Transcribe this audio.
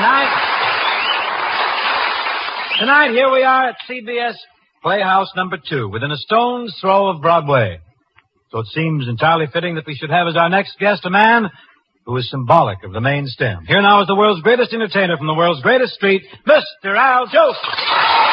Tonight, here we are at CBS Playhouse number 2, within a stone's throw of Broadway. So it seems entirely fitting that we should have as our next guest a man who is symbolic of the main stem. Here now is the world's greatest entertainer from the world's greatest street, Mr. Al Joseph.